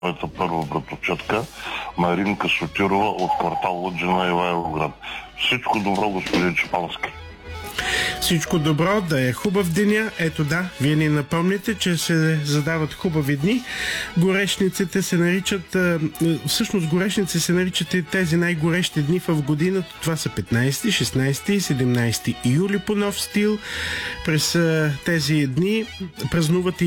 моята първа братовчетка Маринка Сотирова от квартал Лъджина, Ивайловград. Всичко добро, господин Чапански. Всичко добро, да е хубав деня. Ето да, вие ни напомните, че се задават хубави дни. Горешниците се наричат, всъщност горешници се наричат и тези най-горещи дни в годината. Това са 15, 16 и 17 юли по нов стил. През тези дни празнуват и